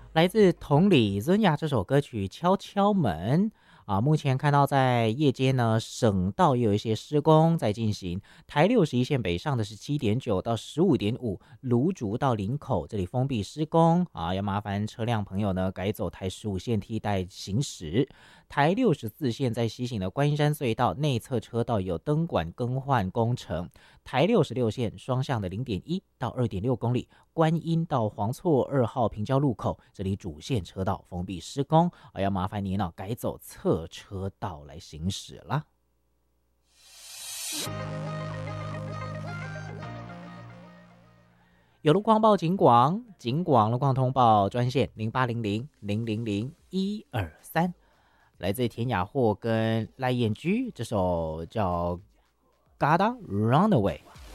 来自同里尊雅这首歌曲《敲敲门》目前看到在夜间呢，省道也有一些施工在进行。台61线北上的是7.9到15.5，芦竹到林口这里封闭施工要麻烦车辆朋友呢改走台15线替代行驶。台64线在西行的观音山隧道内侧车道有灯管更换工程。台66线双向的0.1到2.6公里，观音到黄厝2号平交路口，这里主线车道封闭施工要麻烦您改走侧车道来行驶啦。有路况报警广，警广路况通报专线0800000123，来自田雅霍跟赖燕居这首叫《Gotta Run Away》。